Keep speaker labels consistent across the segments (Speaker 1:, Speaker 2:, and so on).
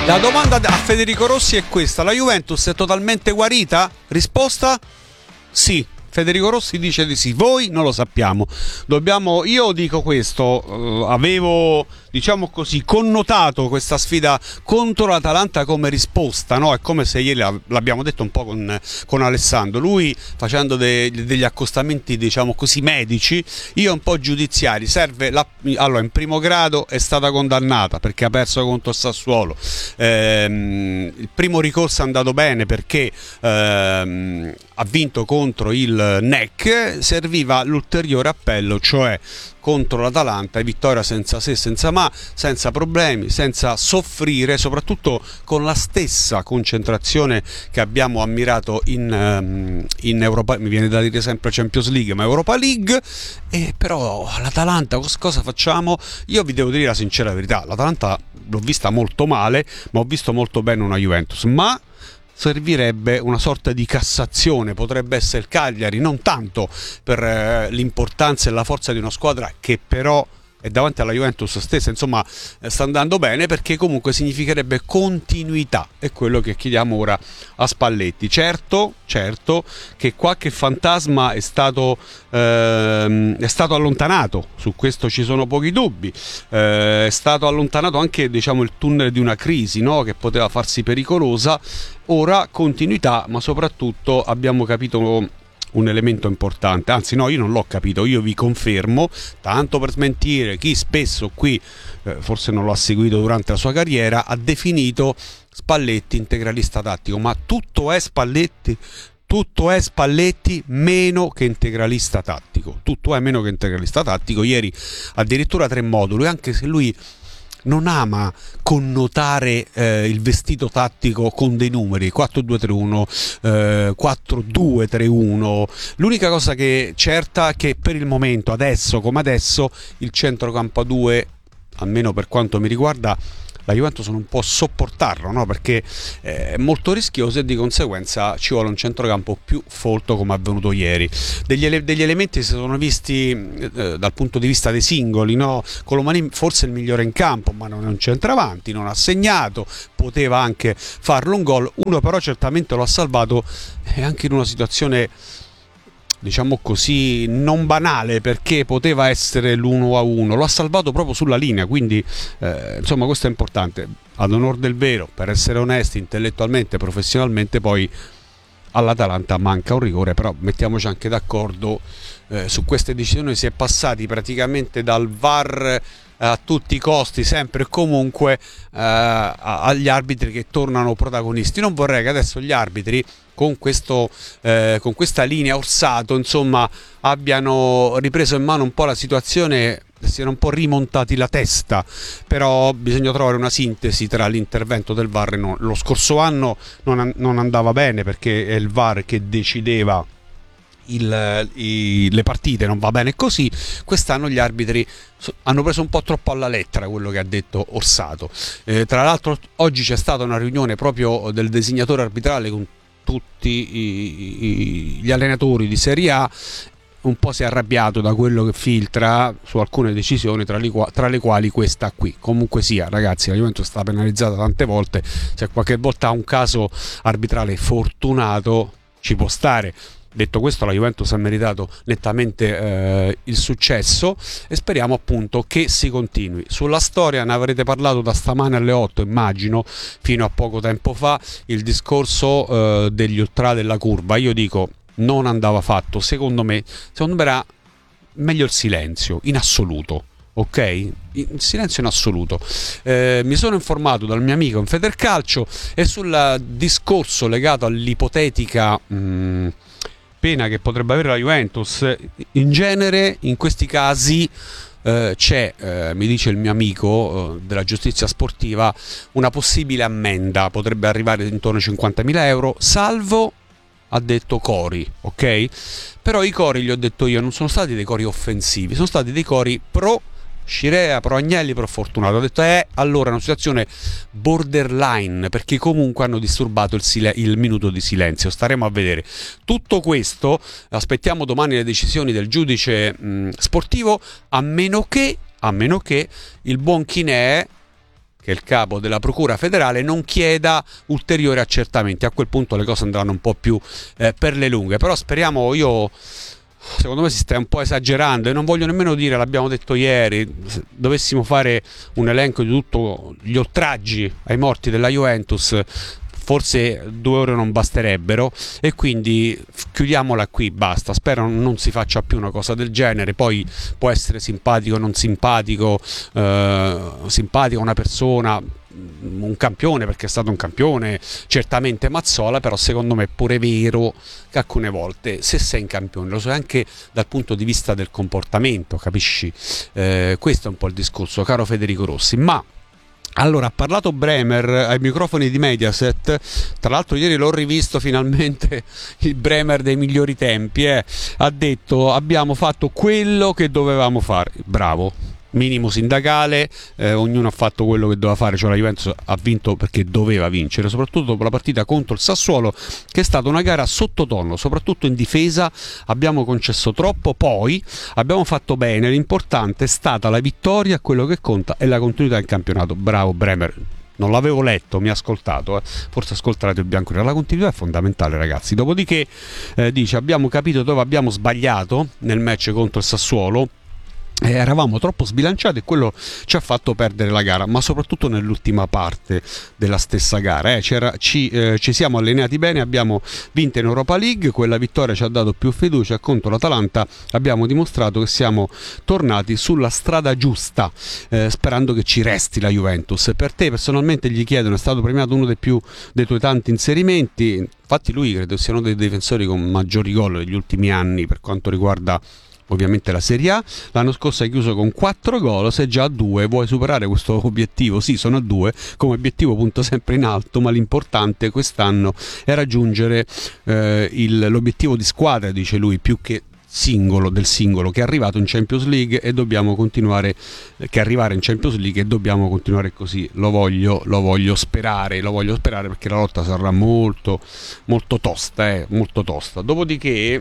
Speaker 1: La domanda a Federico Rossi è questa: la Juventus è totalmente guarita? Risposta? Sì. Federico Rossi dice di sì, voi non lo sappiamo. Io dico questo, avevo, diciamo così, connotato questa sfida contro l'Atalanta come risposta, no? È come se ieri l'abbiamo detto un po' con Alessandro, lui facendo degli accostamenti, diciamo così, medici, io un po' giudiziari. Allora, in primo grado è stata condannata perché ha perso contro il Sassuolo. Il primo ricorso è andato bene perché ha vinto contro il NEC, serviva l'ulteriore appello, cioè contro l'Atalanta, e vittoria senza se, senza ma, senza problemi, senza soffrire, soprattutto con la stessa concentrazione che abbiamo ammirato in Europa, mi viene da dire sempre Champions League, ma Europa League. E però l'Atalanta cosa facciamo? Io vi devo dire la sincera verità, l'Atalanta l'ho vista molto male, ma ho visto molto bene una Juventus, ma servirebbe una sorta di Cassazione, potrebbe essere il Cagliari, non tanto per l'importanza e la forza di una squadra che però è davanti alla Juventus stessa, insomma sta andando bene, perché comunque significherebbe continuità, è quello che chiediamo ora a Spalletti. Certo che qualche fantasma è stato allontanato, su questo ci sono pochi dubbi, è stato allontanato anche, diciamo, il tunnel di una crisi, no? Che poteva farsi pericolosa. Ora continuità, ma soprattutto abbiamo capito un elemento importante, anzi no, io non l'ho capito, io vi confermo, tanto per smentire chi spesso qui forse non lo ha seguito durante la sua carriera, ha definito Spalletti integralista tattico, ma tutto è Spalletti meno che integralista tattico, tutto è meno che integralista tattico. Ieri addirittura 3 moduli, anche se lui non ama connotare il vestito tattico con dei numeri 4-2-3-1, 4-2-3-1. L'unica cosa che è certa è che per il momento, adesso come adesso, il centrocampo a 2, almeno per quanto mi riguarda, la Juventus non può sopportarlo, no? Perché è molto rischioso e di conseguenza ci vuole un centrocampo più folto, come è avvenuto ieri. Degli elementi si sono visti dal punto di vista dei singoli, no? Colomani forse il migliore in campo, ma non è un centravanti, non ha segnato, poteva anche farlo un gol, uno però certamente lo ha salvato, e anche in una situazione, diciamo così, non banale, perché poteva essere l'1-1, lo ha salvato proprio sulla linea, quindi insomma questo è importante. Ad onor del vero, per essere onesti intellettualmente, professionalmente, poi all'Atalanta manca un rigore, però mettiamoci anche d'accordo su queste decisioni. Si è passati praticamente dal VAR a tutti i costi, sempre e comunque, agli arbitri che tornano protagonisti. Non vorrei che adesso gli arbitri con questa linea Orsato, insomma, abbiano ripreso in mano un po' la situazione, siano un po' rimontati la testa. Però bisogna trovare una sintesi tra l'intervento del VAR e no. Lo scorso anno non andava bene perché è il VAR che decideva le partite, non va bene così. Quest'anno gli arbitri hanno preso un po' troppo alla lettera quello che ha detto Orsato. Tra l'altro oggi c'è stata una riunione proprio del designatore arbitrale con tutti gli allenatori di Serie A. Un po' si è arrabbiato da quello che filtra su alcune decisioni, tra le quali questa qui. Comunque sia, ragazzi, la Juventus è stata penalizzata tante volte, se qualche volta ha un caso arbitrale fortunato ci può stare. Detto questo, la Juventus ha meritato nettamente il successo e speriamo appunto che si continui. Sulla storia ne avrete parlato da stamane alle 8, immagino, fino a poco tempo fa, il discorso degli ultra della curva. Io dico, non andava fatto, secondo me era meglio il silenzio in assoluto. Ok? Il silenzio in assoluto. Mi sono informato dal mio amico in Federcalcio e sul discorso legato all'ipotetica pena che potrebbe avere la Juventus. In genere in questi casi c'è, mi dice il mio amico della giustizia sportiva, una possibile ammenda, potrebbe arrivare intorno ai 50.000 euro, salvo, ha detto, cori, ok? Però i cori, gli ho detto io, non sono stati dei cori offensivi, sono stati dei cori pro Scirea, pro Agnelli, pro Fortunato. Ho detto allora è una situazione borderline, perché comunque hanno disturbato il minuto di silenzio. Staremo a vedere tutto questo, aspettiamo domani le decisioni del giudice sportivo, a meno che il buon Chinè, che è il capo della Procura federale, non chieda ulteriori accertamenti. A quel punto le cose andranno un po' più per le lunghe, però speriamo, secondo me si sta un po' esagerando e non voglio nemmeno dire, l'abbiamo detto ieri, se dovessimo fare un elenco di tutti gli oltraggi ai morti della Juventus, forse 2 ore non basterebbero, e quindi chiudiamola qui, basta. Spero non si faccia più una cosa del genere. Poi può essere simpatico o non simpatico, simpatico una persona, un campione, perché è stato un campione, certamente Mazzola, però secondo me è pure vero che alcune volte, se sei un campione, lo so anche dal punto di vista del comportamento, capisci? Questo è un po' il discorso, caro Federico Rossi. Ma allora, ha parlato Bremer ai microfoni di Mediaset, tra l'altro ieri l'ho rivisto finalmente, il Bremer dei migliori tempi, ha detto: abbiamo fatto quello che dovevamo fare. Bravo, minimo sindacale, ognuno ha fatto quello che doveva fare, cioè la Juventus ha vinto perché doveva vincere, soprattutto dopo la partita contro il Sassuolo, che è stata una gara sottotono, soprattutto in difesa abbiamo concesso troppo, poi abbiamo fatto bene, l'importante è stata la vittoria, quello che conta è la continuità del campionato. Bravo Bremer, non l'avevo letto, mi ha ascoltato, forse ascolta Radio Bianconera. La continuità è fondamentale, ragazzi. Dopodiché dice: abbiamo capito dove abbiamo sbagliato nel match contro il Sassuolo, eravamo troppo sbilanciati e quello ci ha fatto perdere la gara, ma soprattutto nell'ultima parte della stessa gara ci siamo allenati bene, abbiamo vinto in Europa League, quella vittoria ci ha dato più fiducia, contro l'Atalanta abbiamo dimostrato che siamo tornati sulla strada giusta, sperando che ci resti la Juventus. Per te personalmente, gli chiedono, è stato premiato uno dei tuoi tanti inserimenti, infatti lui credo sia uno dei difensori con maggiori gol negli ultimi anni per quanto riguarda ovviamente la Serie A. L'anno scorso hai chiuso con 4 gol, sei già a 2, vuoi superare questo obiettivo? Sì, sono a 2, come obiettivo punto sempre in alto, ma l'importante quest'anno è raggiungere l'obiettivo di squadra, dice lui, più che del singolo, che è arrivato in Champions League e dobbiamo continuare, che arrivare in Champions League e dobbiamo continuare così. Lo voglio sperare perché la lotta sarà molto molto tosta, molto tosta. Dopodiché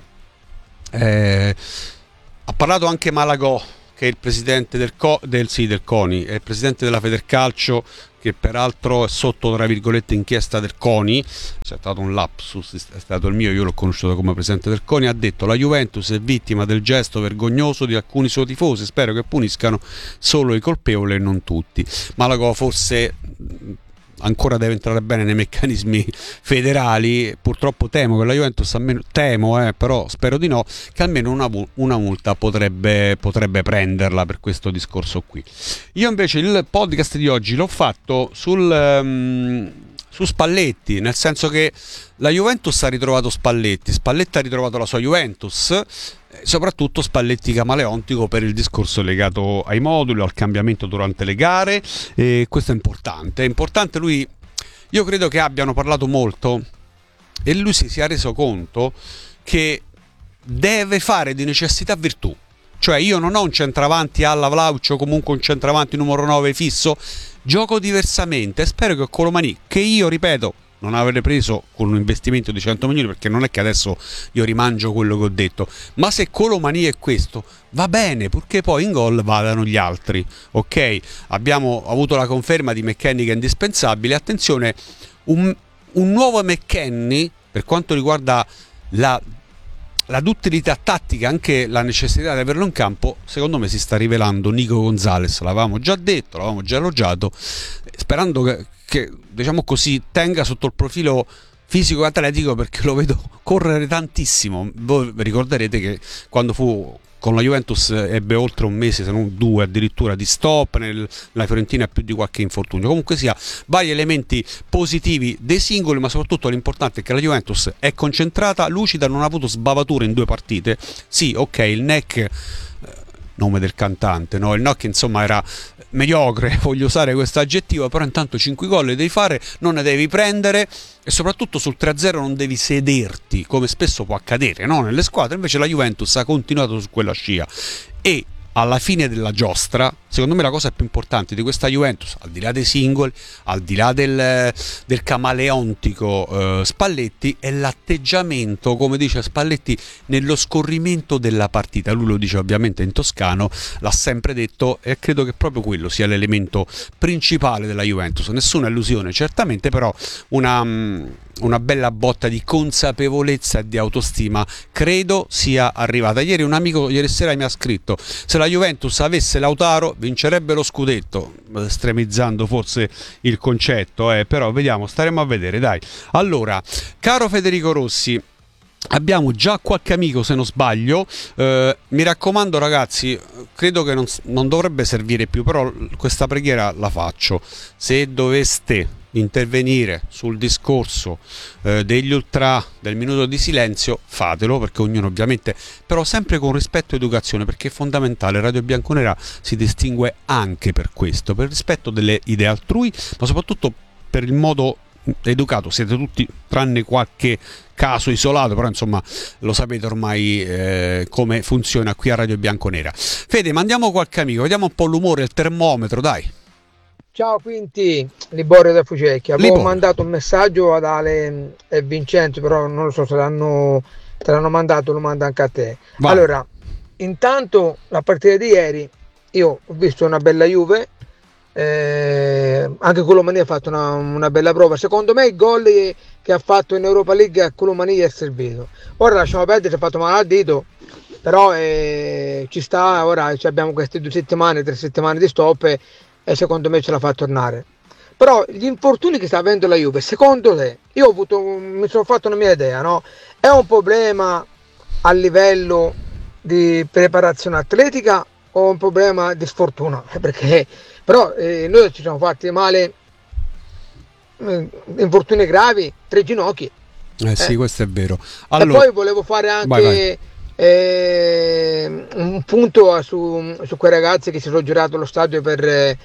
Speaker 1: ha parlato anche Malagò, che è il presidente del CONI, è il presidente della Federcalcio, che peraltro è sotto, tra virgolette, inchiesta del CONI. C'è stato un lapsus, è stato il mio, io l'ho conosciuto come presidente del CONI. Ha detto: la Juventus è vittima del gesto vergognoso di alcuni suoi tifosi, spero che puniscano solo i colpevoli e non tutti. Malagò forse ancora deve entrare bene nei meccanismi federali. Purtroppo temo che la Juventus, almeno però spero di no, che almeno una multa potrebbe prenderla per questo discorso qui. Io invece il podcast di oggi l'ho fatto su Spalletti, nel senso che la Juventus ha ritrovato Spalletti ha ritrovato la sua Juventus, soprattutto Spalletti camaleontico per il discorso legato ai moduli, al cambiamento durante le gare, e questo è importante. Lui, io credo che abbiano parlato molto e lui si sia reso conto che deve fare di necessità virtù. Cioè, io non ho un centravanti alla Vlaucio, comunque un centravanti numero 9 fisso, gioco diversamente e spero che Colomani, che io ripeto non avrei preso con un investimento di 100 milioni, perché non è che adesso io rimangio quello che ho detto, ma se Colomani è questo va bene, purché poi in gol vadano gli altri, ok? Abbiamo avuto la conferma di McKennie che è indispensabile. Attenzione, un nuovo McKennie per quanto riguarda la duttilità tattica, anche la necessità di averlo in campo, secondo me si sta rivelando Nico Gonzalez. L'avevamo già detto, l'avevamo già elogiato, sperando che diciamo così tenga sotto il profilo fisico e atletico, perché lo vedo correre tantissimo. Voi ricorderete che quando fu con la Juventus ebbe oltre un mese, se non 2 addirittura, di stop, la Fiorentina ha più di qualche infortunio. Comunque sia, vari elementi positivi dei singoli, ma soprattutto l'importante è che la Juventus è concentrata, lucida, non ha avuto sbavature in 2 partite. Sì, ok, il NEC, nome del cantante, no? Il NEC insomma era mediocre, voglio usare questo aggettivo, però intanto 5 gol li devi fare, non ne devi prendere, e soprattutto sul 3-0 non devi sederti, come spesso può accadere, no? Nelle squadre. Invece la Juventus ha continuato su quella scia e alla fine della giostra, secondo me la cosa più importante di questa Juventus, al di là dei singoli, al di là del camaleontico Spalletti, è l'atteggiamento, come dice Spalletti, nello scorrimento della partita. Lui lo dice ovviamente in toscano, l'ha sempre detto, e credo che proprio quello sia l'elemento principale della Juventus. Nessuna illusione certamente, però una bella botta di consapevolezza e di autostima credo sia arrivata. Ieri un amico ieri sera mi ha scritto: se la Juventus avesse Lautaro vincerebbe lo scudetto, estremizzando forse il concetto, però vediamo, staremo a vedere, dai. Allora, caro Federico Rossi, abbiamo già qualche amico, se non sbaglio, mi raccomando ragazzi, credo che non dovrebbe servire più, però questa preghiera la faccio: se doveste intervenire sul discorso degli ultra, del minuto di silenzio, fatelo, perché ognuno ovviamente, però sempre con rispetto e educazione, perché è fondamentale. Radio Bianconera si distingue anche per questo, per il rispetto delle idee altrui, ma soprattutto per il modo educato. Siete tutti, tranne qualche caso isolato, però insomma lo sapete ormai come funziona qui a Radio Bianconera. Fede, mandiamo qualche amico, vediamo un po' l'umore, il termometro, dai.
Speaker 2: Ciao Quinti, Liborio da Fucecchia. Avevo mandato un messaggio ad Ale e Vincenzo, però non lo so se te l'hanno mandato, lo mando anche a te. Vai. Allora, intanto la partita di ieri, io ho visto una bella Juve, anche Colomani ha fatto una bella prova. Secondo me il gol che ha fatto in Europa League a Colomani è servito. Ora lasciamo perdere, si è fatto male al dito, però ci sta. Ora abbiamo queste 2 settimane, 3 settimane di stop e secondo me ce la fa tornare. Però gli infortuni che sta avendo la Juve, secondo te, io mi sono fatto una mia idea, no? È un problema a livello di preparazione atletica o un problema di sfortuna? Perché però noi ci siamo fatti male, infortuni gravi, 3 ginocchi.
Speaker 1: Sì, questo è vero. Allora,
Speaker 2: e poi volevo fare anche
Speaker 1: vai.
Speaker 2: Un punto su quei ragazzi che si sono girato allo stadio per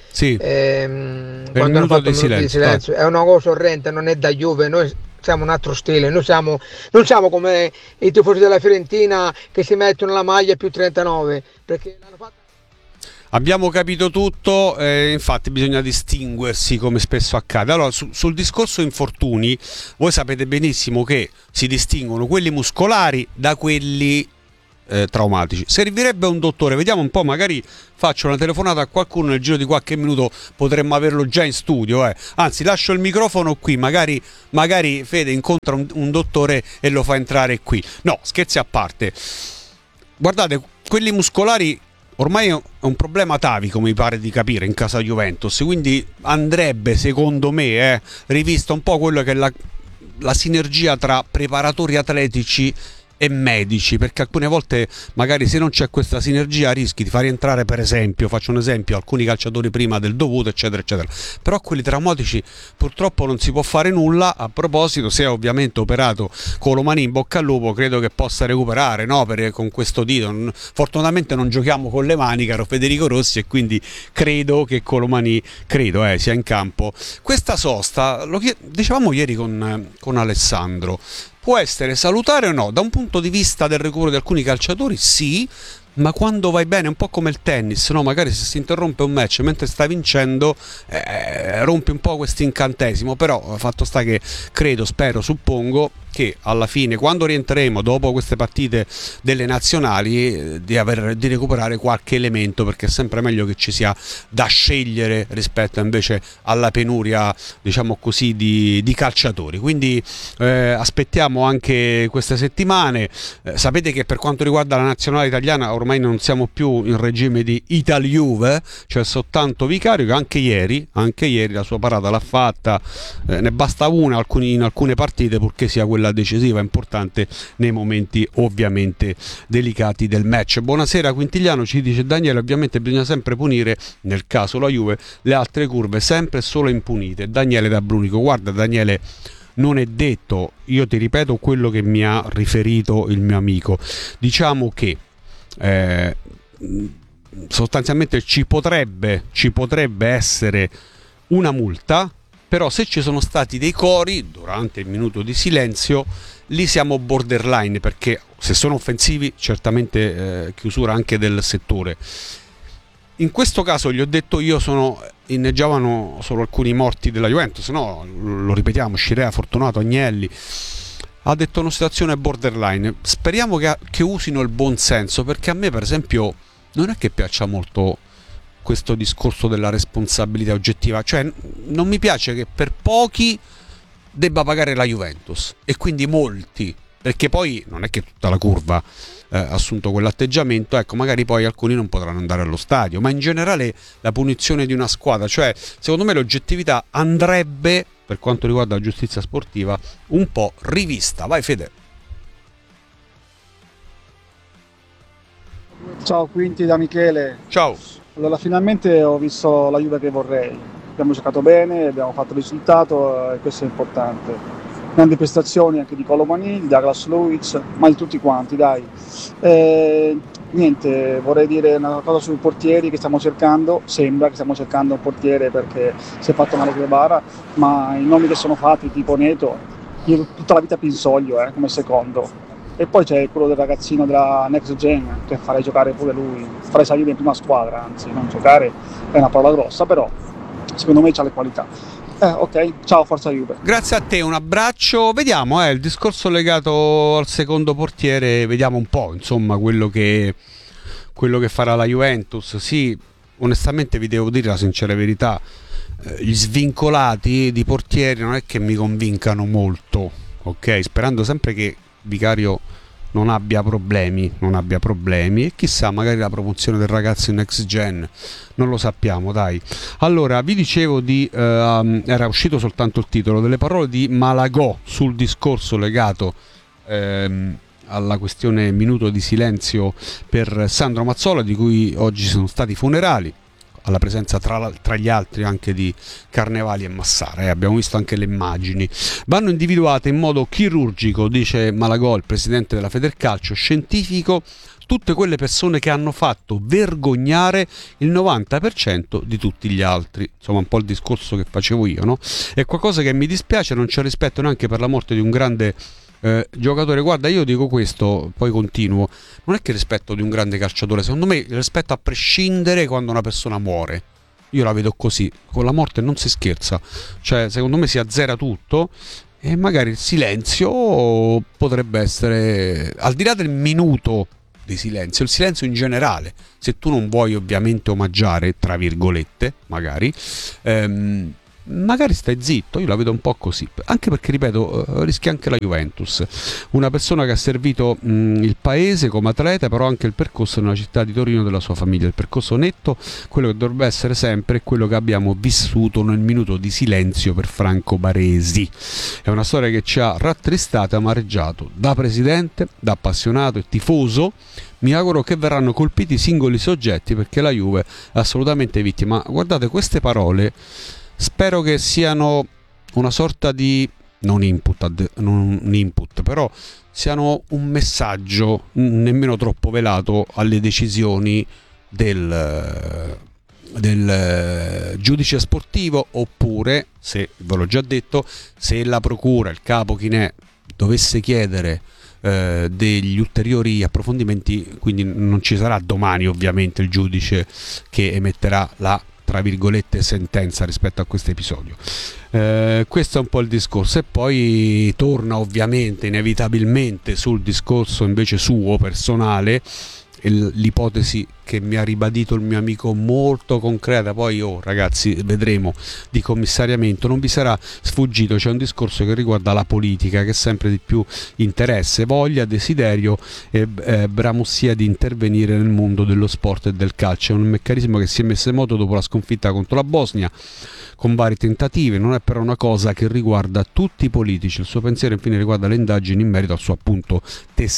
Speaker 2: quando hanno fatto il minuto di silenzio. È una cosa orrenda, non è da Juve. Noi siamo un altro stile, non siamo come i tifosi della Fiorentina che si mettono la maglia più 39, perché l'hanno fatta.
Speaker 1: Abbiamo capito tutto, infatti bisogna distinguersi, come spesso accade. Allora, sul discorso infortuni, voi sapete benissimo che si distinguono quelli muscolari da quelli traumatici. Servirebbe un dottore, vediamo un po', magari faccio una telefonata a qualcuno, nel giro di qualche minuto potremmo averlo già in studio, anzi lascio il microfono qui, magari Fede incontra un dottore e lo fa entrare qui. No, scherzi a parte, guardate, quelli muscolari ormai è un problema atavico, mi pare di capire, in casa Juventus, quindi andrebbe, secondo me, rivista un po' quello che è la sinergia tra preparatori atletici e medici, perché alcune volte magari se non c'è questa sinergia rischi di far entrare, per esempio, faccio un esempio, alcuni calciatori prima del dovuto, eccetera eccetera. Però quelli traumatici purtroppo non si può fare nulla. A proposito, se è ovviamente operato Colomani, in bocca al lupo, credo che possa recuperare, no? Con questo dito fortunatamente non giochiamo con le mani, caro Federico Rossi, e quindi credo che Colomani sia in campo. Questa sosta, dicevamo ieri con Alessandro, può essere salutare o no? Da un punto di vista del recupero di alcuni calciatori sì, ma quando vai bene, un po' come il tennis, no? Magari se si interrompe un match mentre stai vincendo, rompi un po' questo incantesimo. Però fatto sta che credo, spero, suppongo che alla fine, quando rientreremo dopo queste partite delle nazionali, di recuperare qualche elemento, perché è sempre meglio che ci sia da scegliere rispetto invece alla penuria, diciamo così, di calciatori. Quindi aspettiamo anche queste settimane. Sapete che per quanto riguarda la nazionale italiana ormai non siamo più in regime di Italia-Juve, cioè soltanto Vicario, che anche ieri la sua parata l'ha fatta, ne basta una in alcune partite, purché sia quella decisiva, importante nei momenti ovviamente delicati del match. Buonasera Quintigliano, ci dice Daniele, ovviamente bisogna sempre punire, nel caso la Juve, le altre curve sempre e solo impunite. Daniele da Brunico, guarda Daniele, non è detto, io ti ripeto quello che mi ha riferito il mio amico, diciamo che sostanzialmente ci potrebbe essere una multa, però se ci sono stati dei cori durante il minuto di silenzio, lì siamo borderline, perché se sono offensivi certamente chiusura anche del settore. in questo caso gli ho detto io inneggiavano solo alcuni morti della Juventus, no, lo ripetiamo, Scirea, Fortunato, Agnelli. Ha detto una situazione borderline. Speriamo che usino il buon senso, perché a me per esempio non è che piaccia molto questo discorso della responsabilità oggettiva, cioè non mi piace che per pochi debba pagare la Juventus e quindi molti, perché poi non è che tutta la curva ha assunto quell'atteggiamento, ecco, magari poi alcuni non potranno andare allo stadio, ma in generale la punizione di una squadra, cioè secondo me l'oggettività andrebbe, per quanto riguarda la giustizia sportiva, un po' rivista. Vai Fede.
Speaker 3: Ciao Quinti, da Michele.
Speaker 1: Ciao.
Speaker 3: Allora, finalmente ho visto la Juve che vorrei. Abbiamo giocato bene, abbiamo fatto il risultato e questo è importante. Grandi prestazioni anche di Colomani, di Douglas Luiz, ma di tutti quanti, dai. Niente, vorrei dire una cosa sui portieri che stiamo cercando. Sembra che stiamo cercando un portiere perché si è fatto male Guevara, ma i nomi che sono fatti, tipo Neto, io tutta la vita Pinsoglio come secondo. E poi c'è quello del ragazzino della Next Gen che farei giocare pure lui, farei salire in prima squadra, anzi non giocare è una parola grossa, però secondo me c'ha le qualità. Ok, ciao, forza Juve.
Speaker 1: Grazie a te, un abbraccio. Vediamo il discorso legato al secondo portiere, vediamo un po' insomma quello che farà la Juventus. Sì, onestamente vi devo dire la sincera verità, gli svincolati di portieri non è che mi convincano molto, ok? Sperando sempre che Vicario non abbia problemi e chissà, magari la promozione del ragazzo in Next Gen, non lo sappiamo, dai. Allora, vi dicevo era uscito soltanto il titolo, delle parole di Malagò sul discorso legato alla questione minuto di silenzio per Sandro Mazzola, di cui oggi sono stati i funerali, alla presenza tra gli altri anche di Carnevali e Massara, abbiamo visto anche le immagini. Vanno individuate in modo chirurgico, dice Malagò, il presidente della Federcalcio, scientifico, tutte quelle persone che hanno fatto vergognare il 90% di tutti gli altri. Insomma, un po' il discorso che facevo io, no? È qualcosa che mi dispiace, non c'è rispetto neanche per la morte di un grande giocatore. Guarda, io dico questo, poi continuo, non è che il rispetto di un grande calciatore, secondo me il rispetto a prescindere quando una persona muore, io la vedo così, con la morte non si scherza, cioè secondo me si azzera tutto e magari il silenzio potrebbe essere, al di là del minuto di silenzio, il silenzio in generale, se tu non vuoi ovviamente omaggiare, tra virgolette, magari stai zitto. Io la vedo un po' così, anche perché, ripeto, rischia anche la Juventus, una persona che ha servito il paese come atleta, però anche il percorso nella città di Torino della sua famiglia, il percorso netto, quello che dovrebbe essere sempre quello che abbiamo vissuto nel minuto di silenzio per Franco Baresi. È una storia che ci ha rattristato e amareggiato. Da presidente, da appassionato e tifoso, mi auguro che verranno colpiti i singoli soggetti, perché la Juve è assolutamente vittima. Guardate, queste parole spero che siano una sorta di non input, però siano un messaggio nemmeno troppo velato alle decisioni del giudice sportivo, oppure, se ve l'ho già detto, se la procura, il capo Chinè, dovesse chiedere degli ulteriori approfondimenti, quindi non ci sarà domani ovviamente il giudice che emetterà la, tra virgolette, sentenza rispetto a questo episodio. Questo è un po' il discorso, e poi torna ovviamente inevitabilmente sul discorso invece suo personale, l'ipotesi che mi ha ribadito il mio amico molto concreta, poi ragazzi vedremo, di commissariamento. Non vi sarà sfuggito, c'è un discorso che riguarda la politica, che è sempre di più interesse, voglia, desiderio e bramosia di intervenire nel mondo dello sport e del calcio. È un meccanismo che si è messo in moto dopo la sconfitta contro la Bosnia, con vari tentativi. Non è però una cosa che riguarda tutti i politici. Il suo pensiero infine riguarda le indagini in merito al suo appunto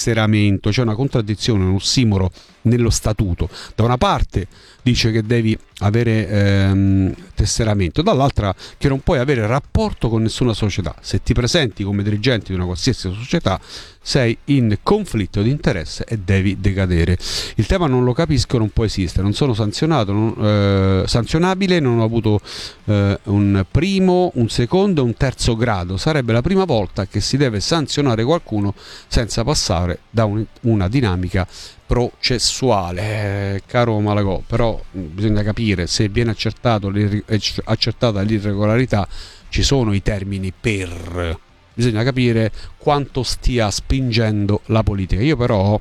Speaker 1: tesseramento. C'è una contraddizione, un ossimoro nello statuto. Da una parte dice che devi avere tesseramento, dall'altra che non puoi avere rapporto con nessuna società. Se ti presenti come dirigente di una qualsiasi società sei in conflitto di interesse e devi decadere. Il tema non lo capisco, non può esistere, non sono sanzionato, sanzionabile, non ho avuto un primo, un secondo e un terzo grado. Sarebbe la prima volta che si deve sanzionare qualcuno senza passare da una dinamica processuale, caro Malagò. Però bisogna capire, se viene accertata l'irregolarità, ci sono i termini per, bisogna capire quanto stia spingendo la politica. Io però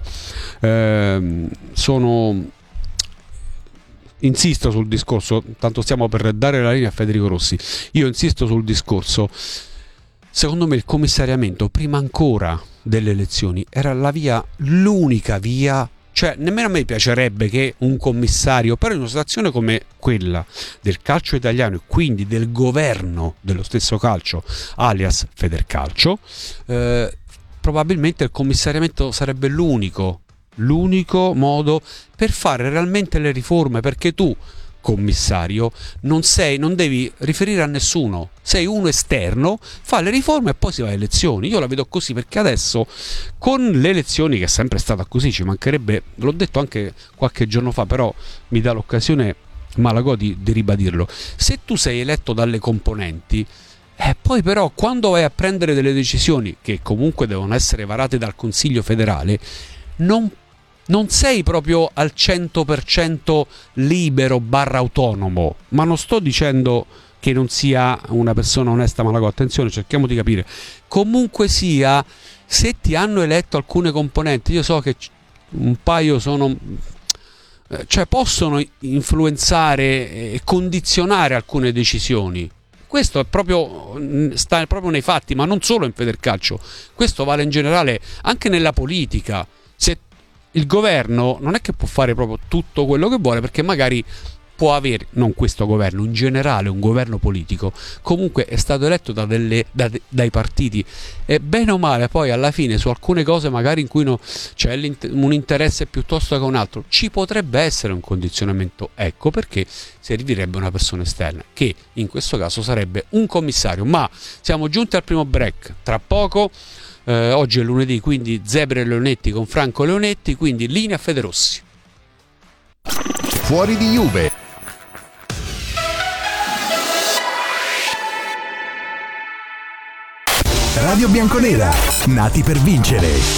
Speaker 1: insisto sul discorso, tanto stiamo per dare la linea a Federico Rossi, io insisto sul discorso. Secondo me il commissariamento, prima ancora delle elezioni, era l'unica via. Cioè, nemmeno a me piacerebbe che un commissario, però in una situazione come quella del calcio italiano e quindi del governo dello stesso calcio, alias Federcalcio, probabilmente il commissariamento sarebbe l'unico modo per fare realmente le riforme, perché tu, commissario, non devi riferire a nessuno, sei uno esterno, fa le riforme e poi si va alle elezioni. Io la vedo così, perché adesso con le elezioni, che è sempre stata così, ci mancherebbe, l'ho detto anche qualche giorno fa, però mi dà l'occasione Malagò di ribadirlo, se tu sei eletto dalle componenti, poi però quando vai a prendere delle decisioni che comunque devono essere varate dal Consiglio federale, non sei proprio al 100% libero / autonomo. Ma non sto dicendo che non sia una persona onesta, Malagò, attenzione, cerchiamo di capire. Comunque sia, se ti hanno eletto alcune componenti, io so che un paio possono influenzare e condizionare alcune decisioni. Questo sta proprio nei fatti, ma non solo in Federcalcio, questo vale in generale anche nella politica. Se il governo non è che può fare proprio tutto quello che vuole, perché magari può avere, non questo governo, in generale un governo politico, comunque è stato eletto dai partiti, e bene o male poi alla fine su alcune cose magari in cui c'è un interesse piuttosto che un altro, ci potrebbe essere un condizionamento. Ecco perché servirebbe una persona esterna, che in questo caso sarebbe un commissario. Ma siamo giunti al primo break, tra poco. Oggi è lunedì, quindi Zebre e Leonetti con Franco Leonetti, quindi linea Federossi.
Speaker 4: Fuori di Juve. Radio Bianconera, nati per vincere.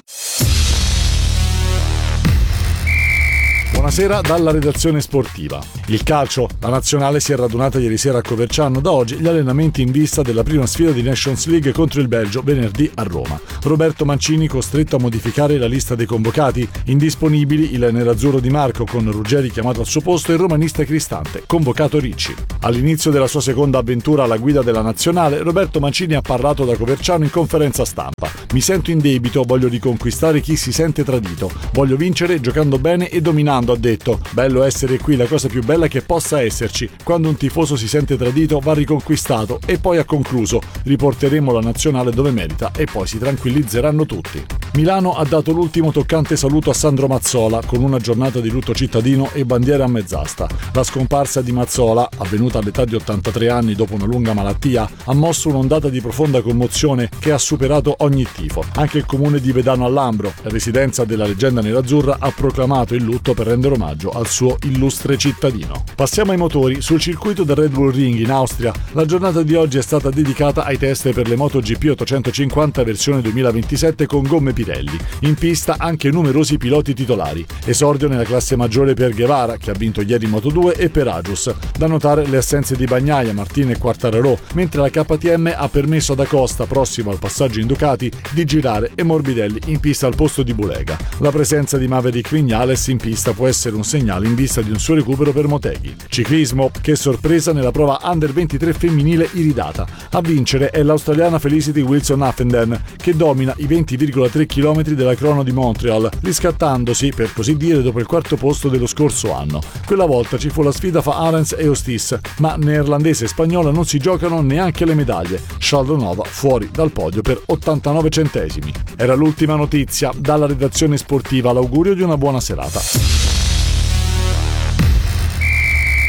Speaker 5: Buonasera dalla redazione sportiva. Il calcio, la nazionale si è radunata ieri sera a Coverciano. Da oggi gli allenamenti in vista della prima sfida di Nations League contro il Belgio venerdì a Roma. Roberto Mancini costretto a modificare la lista dei convocati. Indisponibili il nerazzurro Di Marco con Ruggeri chiamato al suo posto e il romanista Cristante, convocato Ricci. All'inizio della sua seconda avventura alla guida della nazionale, Roberto Mancini ha parlato da Coverciano in conferenza stampa. Mi sento in debito, voglio riconquistare chi si sente tradito, voglio vincere giocando bene e dominando, ha detto. Bello essere qui, la cosa più bella che possa esserci. Quando un tifoso si sente tradito va riconquistato. E poi ha concluso: riporteremo la nazionale dove merita e poi si tranquillizzeranno tutti. Milano ha dato l'ultimo toccante saluto a Sandro Mazzola con una giornata di lutto cittadino e bandiera a mezz'asta. La scomparsa di Mazzola, avvenuta all'età di 83 anni dopo una lunga malattia, ha mosso un'ondata di profonda commozione che ha superato ogni tifo. Anche il comune di Vedano al Lambro, la residenza della leggenda nerazzurra, ha proclamato il lutto per rendere omaggio al suo illustre cittadino. Passiamo ai motori. Sul circuito del Red Bull Ring in Austria, la giornata di oggi è stata dedicata ai test per le MotoGP 850 versione 2027 con gomme Pirelli. In pista anche numerosi piloti titolari. Esordio nella classe maggiore per Guevara, che ha vinto ieri in Moto2, e per Agius. Da notare le assenze di Bagnaia, Martin e Quartararo, mentre la KTM ha permesso ad Acosta, prossimo al passaggio in Ducati, di girare e Morbidelli in pista al posto di Bulega. La presenza di Maverick Viñales in pista può essere un segnale in vista di un suo recupero per Motegi. Ciclismo, che sorpresa nella prova Under 23 femminile iridata. A vincere è l'australiana Felicity Wilson-Huffenden, che domina i 20,3 km della crono di Montreal, riscattandosi, per così dire, dopo il quarto posto dello scorso anno. Quella volta ci fu la sfida fra Arens e Ostis, ma neerlandese e spagnola non si giocano neanche le medaglie. Schaldonova fuori dal podio per 89 centesimi. Era l'ultima notizia. Dalla redazione sportiva l'augurio di una buona serata.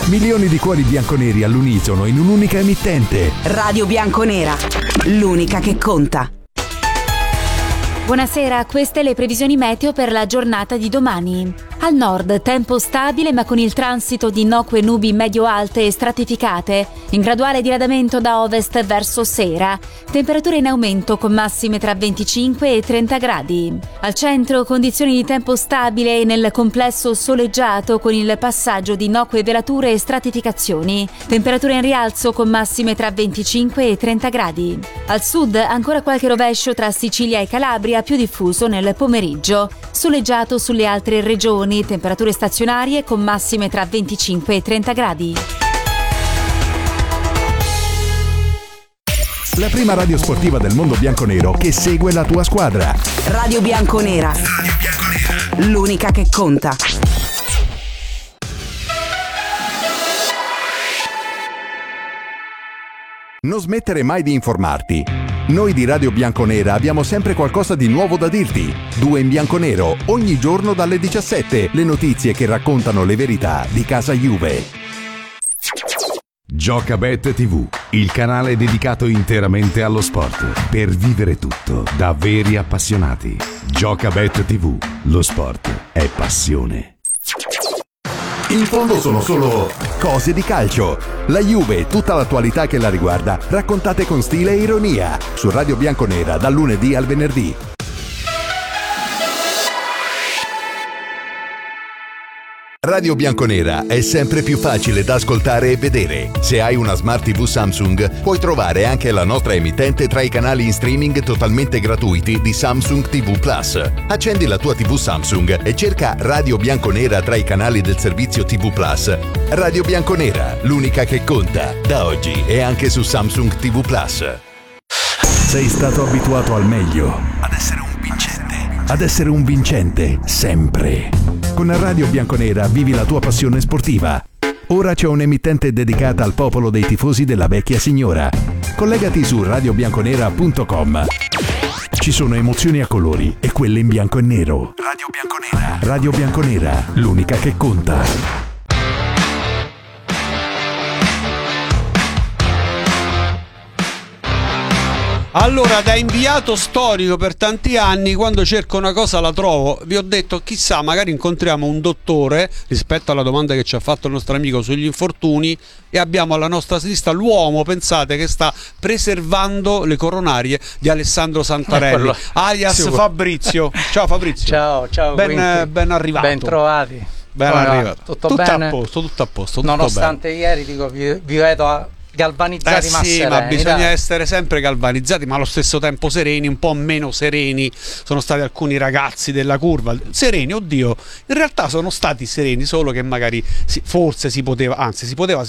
Speaker 4: Milioni di cuori bianconeri all'unisono in un'unica emittente.
Speaker 6: Radio Bianconera, l'unica che conta.
Speaker 7: Buonasera, queste le previsioni meteo per la giornata di domani. Al nord tempo stabile ma con il transito di innocue nubi medio-alte e stratificate, in graduale diradamento da ovest verso sera, temperature in aumento con massime tra 25 e 30 gradi. Al centro condizioni di tempo stabile e nel complesso soleggiato con il passaggio di innocue velature e stratificazioni, temperature in rialzo con massime tra 25 e 30 gradi. Al sud ancora qualche rovescio tra Sicilia e Calabria, più diffuso nel pomeriggio, soleggiato sulle altre regioni, temperature stazionarie con massime tra 25 e 30 gradi.
Speaker 4: La prima radio sportiva del mondo bianconero che segue la tua squadra.
Speaker 6: Radio Bianconera, l'unica che conta.
Speaker 4: Non smettere mai di informarti. Noi di Radio Bianconera abbiamo sempre qualcosa di nuovo da dirti. 2 in bianconero, ogni giorno dalle 17, le notizie che raccontano le verità di casa Juve.
Speaker 8: Giocabet TV, il canale dedicato interamente allo sport, per vivere tutto da veri appassionati. Giocabet TV, lo sport è passione.
Speaker 4: In fondo sono solo cose di calcio. La Juve e tutta l'attualità che la riguarda, raccontate con stile e ironia, su Radio Bianconera dal lunedì al venerdì. Radio Bianconera è sempre più facile da ascoltare e vedere. Se hai una Smart TV Samsung, puoi trovare anche la nostra emittente tra i canali in streaming totalmente gratuiti di Samsung TV Plus. Accendi la tua TV Samsung e cerca Radio Bianconera tra i canali del servizio TV Plus. Radio Bianconera, l'unica che conta, da oggi e anche su Samsung TV Plus. Sei stato abituato al meglio, ad essere un vincente, sempre. Con Radio Bianconera vivi la tua passione sportiva. Ora c'è un'emittente dedicata al popolo dei tifosi della vecchia signora. Collegati su radiobianconera.com. Ci sono emozioni a colori e quelle in bianco e nero. Radio Bianconera. Radio Bianconera, l'unica che conta.
Speaker 1: Allora, da inviato storico per tanti anni, quando cerco una cosa la trovo. Vi ho detto, chissà, magari incontriamo un dottore, rispetto alla domanda che ci ha fatto il nostro amico sugli infortuni, e abbiamo alla nostra lista l'uomo, pensate, che sta preservando le coronarie di Alessandro Santarelli, alias Fabrizio. Ciao Fabrizio.
Speaker 9: Ciao.
Speaker 1: Ben arrivato.
Speaker 9: Ben trovati.
Speaker 1: Ben arrivato.
Speaker 9: Tutto bene?
Speaker 1: Tutto a posto.
Speaker 9: Nonostante ieri, dico, vi vedo galvanizzati, ma
Speaker 1: sì,
Speaker 9: sereni,
Speaker 1: ma bisogna
Speaker 9: dai.
Speaker 1: essere sempre galvanizzati, ma allo stesso tempo sereni, un po' meno sereni. Sono stati alcuni ragazzi della curva sereni, oddio, in realtà sono stati sereni, solo che magari forse si poteva